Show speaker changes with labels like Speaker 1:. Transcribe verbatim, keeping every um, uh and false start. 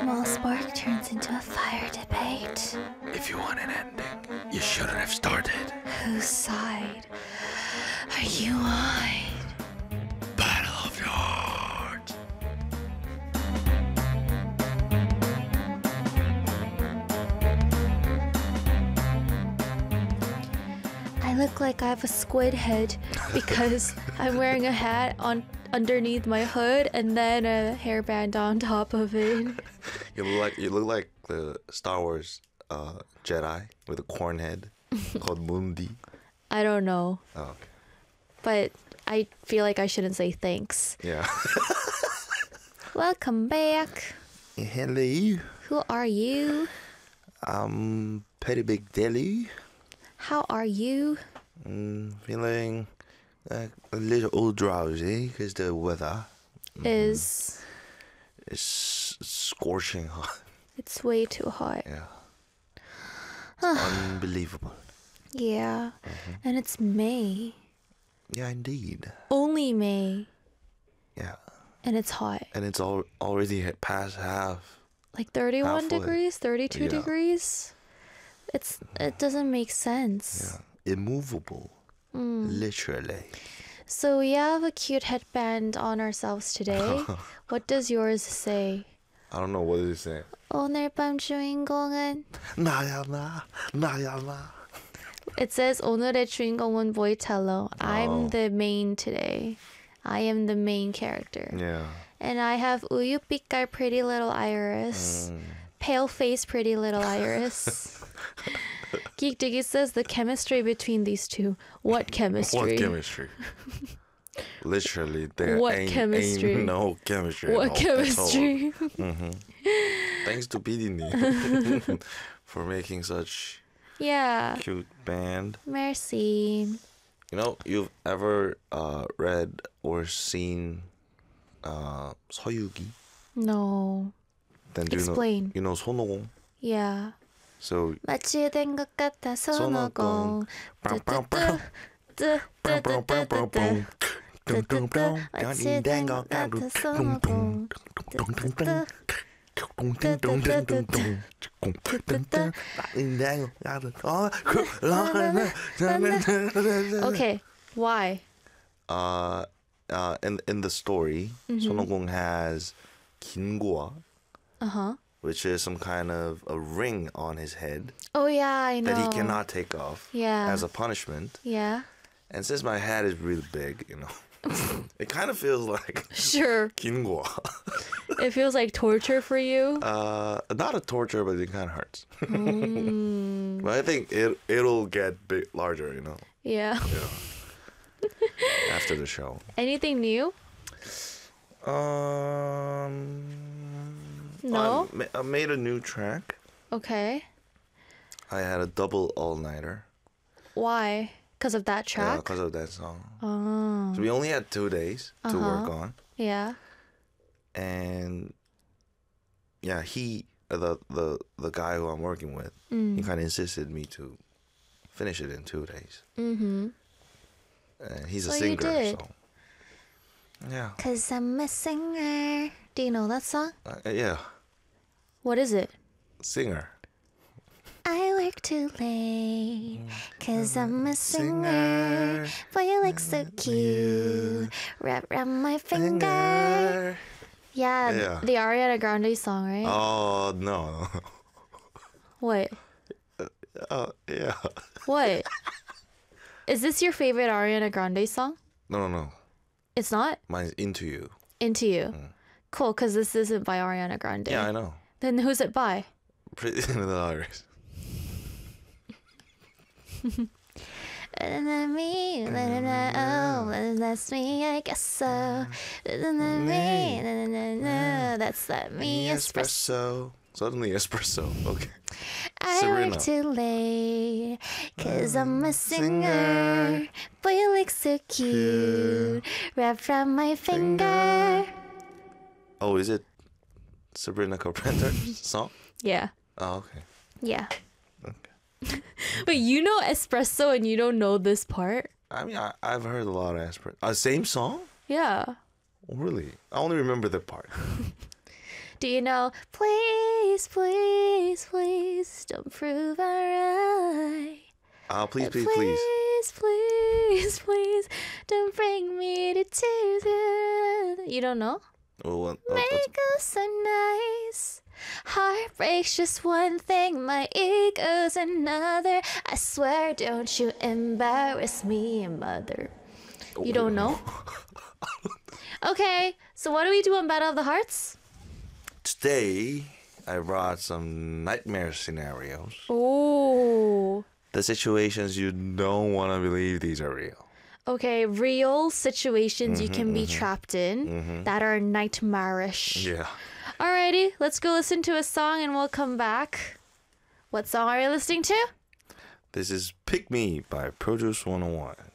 Speaker 1: small spark turns into a fire debate.
Speaker 2: If you want an ending, you shouldn't have started.
Speaker 1: Whose side are you on?
Speaker 2: Battle of the Heart.
Speaker 1: I look like I have a squid head because I'm wearing a hat on underneath my hood and then a hairband on top of it.
Speaker 2: You look like you look like the Star Wars uh, Jedi with a corn head called Mundi.
Speaker 1: I don't know,
Speaker 2: Oh, okay.
Speaker 1: but I feel like I shouldn't say thanks.
Speaker 2: Yeah.
Speaker 1: Welcome back.
Speaker 2: Hello.
Speaker 1: Who are you?
Speaker 2: I'm Petty Big Deli.
Speaker 1: How are you?
Speaker 2: Mm, feeling uh, a little drowsy because the weather
Speaker 1: Is
Speaker 2: is scorching hot.
Speaker 1: it's way too hot.
Speaker 2: Yeah. It's unbelievable.
Speaker 1: Yeah, and it's May.
Speaker 2: Yeah, indeed.
Speaker 1: Only May,
Speaker 2: Yeah.
Speaker 1: and it's hot.
Speaker 2: And it's all already hit past half.
Speaker 1: Like thirty-one
Speaker 2: Halfway.
Speaker 1: degrees, thirty-two
Speaker 2: Yeah.
Speaker 1: degrees. It's it doesn't make sense.
Speaker 2: Yeah. Immovable. Literally.
Speaker 1: So we have a cute headband on ourselves today. What does yours say?
Speaker 2: I don't know what does it say.
Speaker 1: 오늘 밤 주인공은
Speaker 2: 나야 나 나야 나.
Speaker 1: It says 오늘의 주인공은 보이텔로. I'm
Speaker 2: Oh.
Speaker 1: the main today. I am the main character.
Speaker 2: Yeah.
Speaker 1: And I have 우유빛깔 pretty little iris. Pale face pretty little iris. Geek Diggy says the chemistry between these two. What chemistry?
Speaker 2: What chemistry? Literally, there
Speaker 1: What
Speaker 2: ain't,
Speaker 1: chemistry?
Speaker 2: ain't no chemistry.
Speaker 1: What
Speaker 2: at all, at all.
Speaker 1: chemistry?
Speaker 2: Thanks to Bidini for making such
Speaker 1: Yeah.
Speaker 2: cute band.
Speaker 1: Merci.
Speaker 2: You know, you've ever uh, read or seen uh, 서유기?
Speaker 1: No.
Speaker 2: Then do
Speaker 1: Explain.
Speaker 2: You know, you know 손오공?
Speaker 1: Yeah.
Speaker 2: So
Speaker 1: 마치 된 것 같아 손오공. 뜨뜨뜨뜨뜨뜨뜨. 뜨뜨뜨. 마치 된 것 같아 손오공. 뜨뜨뜨. Okay. Why?
Speaker 2: uh, uh, in in the story, 손오공 has 긴고아,
Speaker 1: Uh-huh.
Speaker 2: which is some kind of a ring on his head
Speaker 1: Oh yeah, I know.
Speaker 2: that he cannot take off
Speaker 1: Yeah.
Speaker 2: as a punishment.
Speaker 1: Yeah.
Speaker 2: And since my head is really big, you know, it kind of feels like
Speaker 1: Sure.
Speaker 2: 긴고아.
Speaker 1: It feels like torture for you.
Speaker 2: Uh, not a torture, but it kind of hurts.
Speaker 1: Mm.
Speaker 2: But I think it it'll get big, larger, you know,
Speaker 1: Yeah.
Speaker 2: after the show.
Speaker 1: Anything new?
Speaker 2: Um,
Speaker 1: No?
Speaker 2: I, ma- I made a new track.
Speaker 1: Okay.
Speaker 2: I had a double all-nighter
Speaker 1: Why? Because of that track?
Speaker 2: because of that song.
Speaker 1: Oh.
Speaker 2: So we only had two days to work
Speaker 1: Uh-huh.
Speaker 2: on,
Speaker 1: Yeah.
Speaker 2: and yeah, he the the the guy who I'm working with,
Speaker 1: Mm.
Speaker 2: he kind of insisted me to finish it in two days.
Speaker 1: Mm-hmm.
Speaker 2: And he's a
Speaker 1: So you
Speaker 2: singer,
Speaker 1: did.
Speaker 2: so yeah,
Speaker 1: Cause I'm a singer. Do you know that song?
Speaker 2: uh, yeah,
Speaker 1: What is it?
Speaker 2: singer.
Speaker 1: I work too late. Cause I'm a singer. Boy, you look so cute. Wrap around my finger. Yeah,
Speaker 2: Yeah.
Speaker 1: the Ariana Grande song, right?
Speaker 2: Oh no,
Speaker 1: What?
Speaker 2: uh, yeah,
Speaker 1: What? Is this your favorite Ariana Grande song?
Speaker 2: no, no, no.
Speaker 1: It's not?
Speaker 2: Mine's Into You.
Speaker 1: Into You. Cool, because this isn't by Ariana Grande.
Speaker 2: Yeah, I know.
Speaker 1: Then who's it by?
Speaker 2: Pretty Little Iris.
Speaker 1: Me, oh, that's me, I guess so. Me, that's that me espresso.
Speaker 2: Espresso. Suddenly espresso. Okay.
Speaker 1: I
Speaker 2: Serena.
Speaker 1: work too late, cause I'm a singer. Boy, you look so cute. Wrap around my finger.
Speaker 2: Oh, is it Sabrina Carpenter's song?
Speaker 1: Yeah,
Speaker 2: Oh, okay.
Speaker 1: yeah.
Speaker 2: Okay.
Speaker 1: But you know espresso and you don't know this part?
Speaker 2: I mean, I, I've heard a lot of espresso. Uh, same song?
Speaker 1: Yeah.
Speaker 2: Oh, really? I only remember the part.
Speaker 1: Do you know? Please, please, please, don't prove our right.
Speaker 2: Oh, please, please, please.
Speaker 1: Please, please, please, don't bring me to tears. You don't know?
Speaker 2: Oh, what, what,
Speaker 1: Make
Speaker 2: what's-
Speaker 1: us so nice. Heartbreak's just one thing, my ego's another. I swear, don't you embarrass me, mother. You don't know? Okay, so what do we do on Battle of the Hearts?
Speaker 2: Today, I brought some nightmare scenarios.
Speaker 1: Oh.
Speaker 2: The situations you don't want to believe these are real.
Speaker 1: Okay, real situations you can be trapped in that are nightmarish.
Speaker 2: Yeah.
Speaker 1: Alrighty, let's go listen to a song and we'll come back. What song are you listening to?
Speaker 2: This is Pick Me by Produce one oh one.